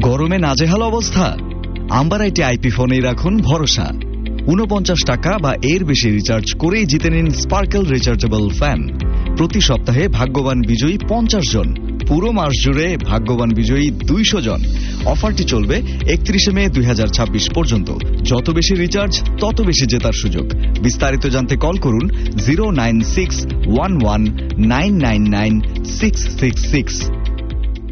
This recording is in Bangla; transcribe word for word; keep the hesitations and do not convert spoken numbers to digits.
গরমে নাজেহাল অবস্থা? আম্বার আইটি আইপি ফোনেই রাখুন ভরসা। উনপঞ্চাশ টাকা বা এর বেশি রিচার্জ করেই জিতে নিন স্পার্কেল রিচার্জেবল ফ্যান। প্রতি সপ্তাহে ভাগ্যবান বিজয়ী পঞ্চাশ জন, পুরো মাস জুড়ে ভাগ্যবান বিজয়ী দুইশো জন। অফারটি চলবে একত্রিশে মে দুই হাজার ছাব্বিশ পর্যন্ত। যত বেশি রিচার্জ তত বেশি জেতার সুযোগ। বিস্তারিত জানতে কল করুন zero nine six one one nine nine nine six six six.